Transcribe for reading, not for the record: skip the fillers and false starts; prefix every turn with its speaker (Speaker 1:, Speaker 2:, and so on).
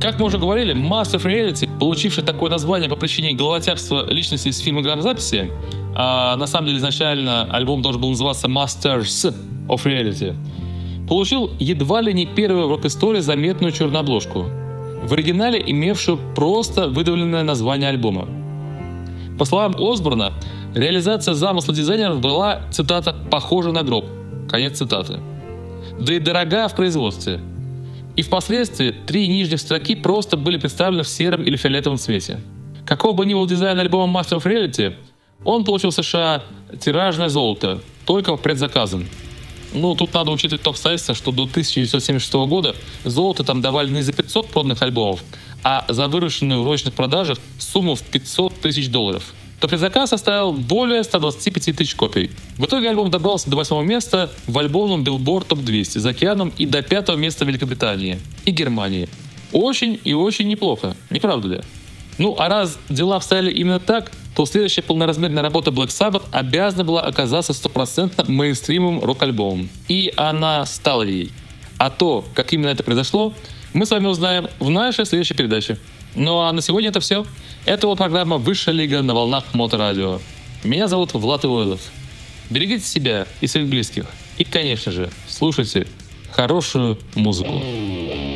Speaker 1: Как мы уже говорили, Master of Reality, получивший такое название по причине головотяпства личности из фильма «Грамзаписи», а на самом деле изначально альбом должен был называться Masters of Reality, получил едва ли не первую в рок-истории заметную черную обложку, в оригинале имевшую просто выдавленное название альбома. По словам Осборна, реализация замысла дизайнеров была, цитата, «похожа на гроб». Конец цитаты. Да и дорога в производстве. И впоследствии 3 нижних строки просто были представлены в сером или фиолетовом цвете. Каков бы ни был дизайн альбома Master of Reality, он получил в США тиражное золото, только предзаказан. Тут надо учитывать то обстоятельство, что до 1976 года золото там давали не за 500 проданных альбомов, а за вырученную в розничных продажах сумму в $500 тысяч. То предзаказ составил более 125 тысяч копий. В итоге альбом добрался до 8 места в альбомном Billboard Top 200 за океаном и до 5 места в Великобритании и Германии. Очень и очень неплохо, не правда ли? А раз дела обстояли именно так, то следующая полноразмерная работа Black Sabbath обязана была оказаться стопроцентно мейнстримовым рок-альбомом. И она стала ей. А то, как именно это произошло, мы с вами узнаем в нашей следующей передаче. А на сегодня это все. Это была программа «Высшая лига» на волнах Моторадио. Меня зовут Влад Ивойлов. Берегите себя и своих близких. И, конечно же, слушайте хорошую музыку.